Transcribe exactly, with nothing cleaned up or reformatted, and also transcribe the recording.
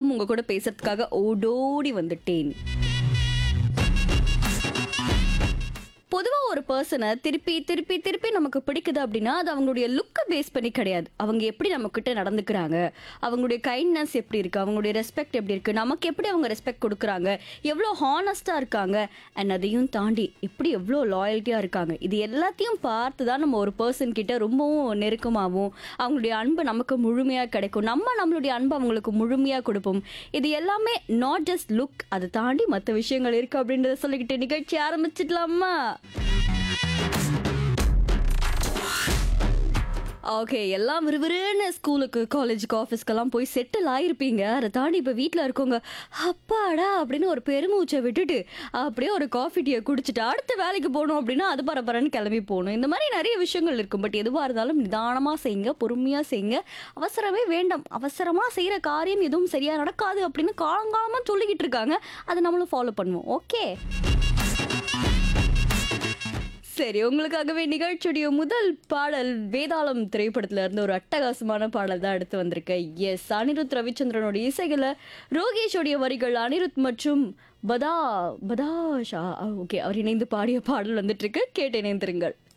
நானும் உங்க கூட பேசுறதுக்காக ஓடோடி வந்துட்டேன். பொதுவா ஒரு பர்சனை திருப்பி திருப்பி திருப்பி நமக்கு பிடிக்குது அப்படின்னா அது அவங்களுடைய லுக்கை பேஸ் பண்ணி கிடையாது. அவங்க எப்படி நம்ம கிட்ட நடந்துக்கிறாங்க, அவங்களுடைய கைண்ட்னஸ் எப்படி இருக்கு, அவங்களுடைய ரெஸ்பெக்ட் எப்படி இருக்கு, நமக்கு எப்படி அவங்க ரெஸ்பெக்ட் கொடுக்குறாங்க, எவ்வளோ ஹானஸ்டா இருக்காங்க, அண்ட் அதையும் தாண்டி எப்படி எவ்வளோ லாயல்ட்டியா இருக்காங்க. இது எல்லாத்தையும் பார்த்து தான் நம்ம ஒரு பர்சன் கிட்ட ரொம்பவும் நெருக்கமாகவும் அவங்களுடைய அன்பு நமக்கு முழுமையா கிடைக்கும். நம்ம நம்மளுடைய அன்பு அவங்களுக்கு முழுமையா கொடுப்போம். இது எல்லாமே நாட் ஜஸ்ட் லுக், அதை தாண்டி மற்ற விஷயங்கள் இருக்கு அப்படின்றத சொல்லிக்கிட்டு நிகழ்ச்சி ஆரம்பிச்சிடலாமா? ஓகே, எல்லாம் விறுவிறுன்னு ஸ்கூலுக்கு காலேஜுக்கு ஆஃபீஸ்க்கெல்லாம் போய் செட்டில் ஆகிருப்பீங்க. அதை தாண்டி இப்போ வீட்டில் இருக்கவங்க அப்பாடா அப்படின்னு ஒரு பெருமூச்சை விட்டுட்டு அப்படியே ஒரு காஃபி டீயை குடிச்சிட்டு அடுத்த வேலைக்கு போகணும் அப்படின்னா அது பரபரன்னு கிளம்பி போகணும். இந்த மாதிரி நிறைய விஷயங்கள் இருக்கும். பட் எதுவாக இருந்தாலும் நிதானமாக செய்யுங்க, பொறுமையாக செய்யுங்க. அவசரமே வேண்டாம். அவசரமாக செய்கிற காரியம் எதுவும் சரியாக நடக்காது அப்படின்னு காலங்காலமாக சொல்லிக்கிட்டு இருக்காங்க. அதை நம்மளும் ஃபாலோ பண்ணுவோம். ஓகே, சரி, உங்களுக்காகவே நிகழ்ச்சியுடைய முதல் பாடல் வேதாளம் திரைப்படத்துல இருந்து ஒரு அட்டகாசமான பாடல் தான் எடுத்து வந்திருக்கேன். எஸ், அனிருத் ரவிச்சந்திரனோட இசைகளை ரோகேஷோடைய வரிகள் அனிருத் மற்றும் பதா பதாஷா ஓகே அவர் இணைந்து பாடிய பாடல் வந்துட்டு இருக்கு. கேட்டு இணைந்திருங்கள்.